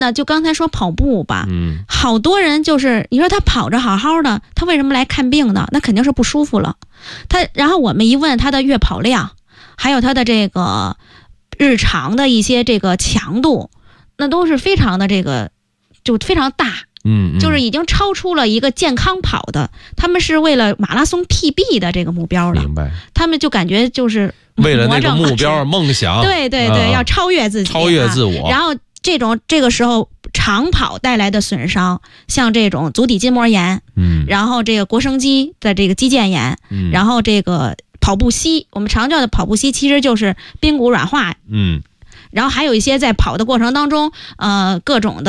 那就刚才说跑步吧，好多人就是你说他跑着好好的，他为什么来看病呢？那肯定是不舒服了。然后我们一问他的月跑量，还有他的这个日常的一些这个强度，那都是非常的这个就非常大。就是已经超出了一个健康跑的，他们是为了马拉松 PB 的这个目标了。 明白。 他们就感觉就是为了那个目标梦想， 对，要超越自己， 超越自我。 然后这个时候长跑带来的损伤，像这种足底筋膜炎，然后这个腘绳肌的这个肌腱炎，然后这个跑步膝，我们常叫的跑步膝其实就是髌骨软化，然后还有一些在跑的过程当中，各种的。